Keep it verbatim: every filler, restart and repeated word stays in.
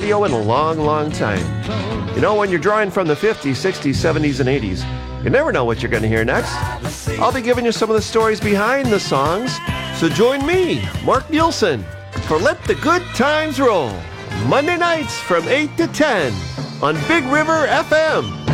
radio in a long, long time. You know, when you're drawing from the fifties, sixties, seventies, and eighties, you never know what you're going to hear next. I'll be giving you some of the stories behind the songs, so join me, Mark Nielsen, for Let the Good Times Roll, Monday nights from eight to ten on Big River F M.